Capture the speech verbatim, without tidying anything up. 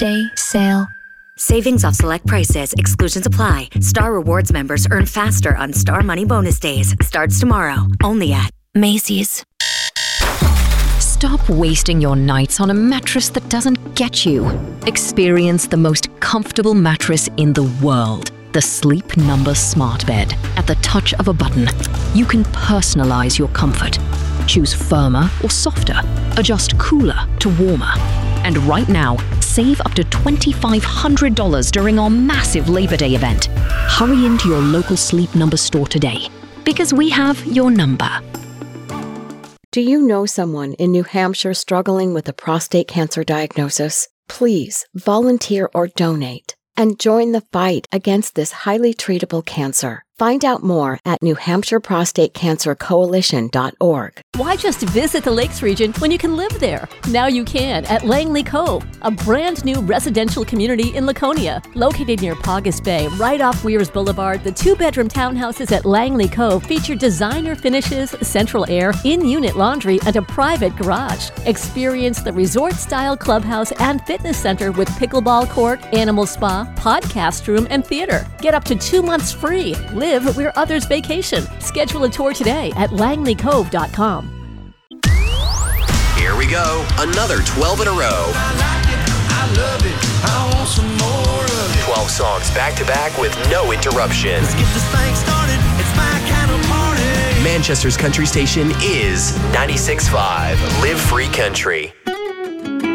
Day sale. Savings off select prices. Exclusions apply. Star Rewards members earn faster on Star Money Bonus Days. Starts tomorrow. Only at Macy's. Stop wasting your nights on a mattress that doesn't get you. Experience the most comfortable mattress in the world. The Sleep Number Smart Bed. At the touch of a button, you can personalize your comfort. Choose firmer or softer. Adjust cooler to warmer. And right now, save up to two thousand five hundred dollars during our massive Labor Day event. Hurry into your local Sleep Number store today, because we have your number. Do you know someone in New Hampshire struggling with a prostate cancer diagnosis? Please volunteer or donate and join the fight against this highly treatable cancer. Find out more at new hampshire prostate cancer coalition dot org. Why just visit the Lakes region when you can live there? Now you can at Langley Cove, a brand new residential community in Laconia. Located near Paugus Bay, right off Weirs Boulevard, the two-bedroom townhouses at Langley Cove feature designer finishes, central air, in-unit laundry, and a private garage. Experience the resort-style clubhouse and fitness center with pickleball court, animal spa, podcast room, and theater. Get up to two months free. Live where others vacation. Schedule a tour today at langley cove dot com. Here we go. Another twelve in a row. I like it. I love it. I want some more of it. twelve songs back to back with no interruption. Let's get this thing started. It's my kind of party. Manchester's country station is ninety-six point five Live Free Country.